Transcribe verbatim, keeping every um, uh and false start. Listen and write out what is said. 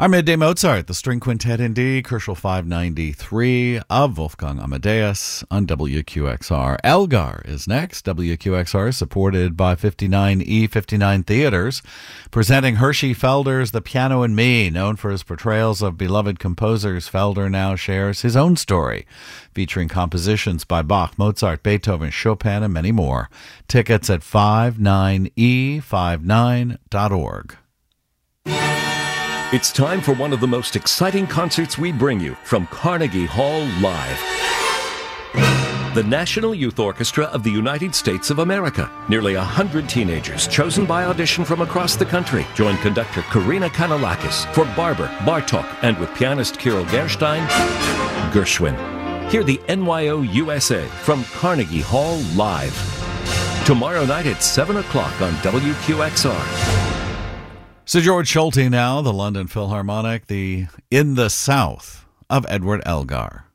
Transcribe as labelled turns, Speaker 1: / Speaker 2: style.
Speaker 1: Our Midday Mozart, the String Quintet in D, Kerschel five ninety-three of Wolfgang Amadeus on W Q X R. Elgar is next. W Q X R is supported by fifty-nine E fifty-nine Theaters, presenting Hershey Felder's The Piano and Me. Known for his portrayals of beloved composers, Felder now shares his own story, featuring compositions by Bach, Mozart, Beethoven, Chopin, and many more. Tickets at fifty-nine E fifty-nine dot org.
Speaker 2: It's time for one of the most exciting concerts we bring you from Carnegie Hall Live. The National Youth Orchestra of the United States of America. Nearly a hundred teenagers chosen by audition from across the country join conductor Karina Kanalakis for Barber, Bartok, and with pianist Kirill Gerstein, Gershwin. Hear the N Y O U S A from Carnegie Hall Live. Tomorrow night at seven o'clock on W Q X R.
Speaker 1: Sir George Solti now, the London Philharmonic, the In the South of Edward Elgar.